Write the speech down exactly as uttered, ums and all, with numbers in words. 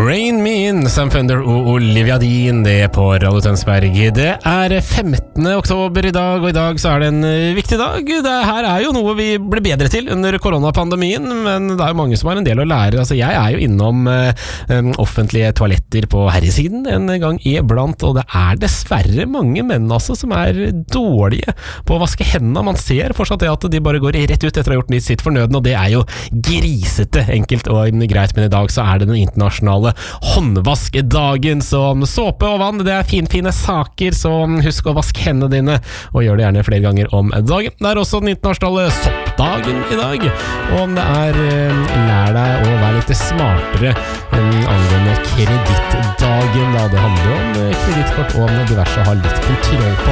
Rain Me In, Sam Fender og Olivia Dean, det er på Radio Tønsberg. Det er femtende oktober i dag, og i dag så er det en viktig dag. Det her er jo noe vi ble bedre til under koronapandemien, men det er jo mange som har en del å lære. Altså, jeg er jo innom um, offentlige toaletter på herresiden en gang iblant, og det er dessverre mange menn altså, som er dårlige på å vaske hendene. Man ser fortsatt det at de bare går rett ut etter å ha gjort sitt fornødne, og det er jo grisete enkelt og greit, men i dag så er det den internasjonale håndvaskdagen, så såpe og vann, det er finfine saker, så husk å vaske hendene dine, og gjør det gjerne flere ganger om dagen. Det er også den internasjonale soppdagen i dag, og om det er lær deg å være litt smartere angående kredittdagen, da det handler om kredittkort og om diverse har litt kontroll på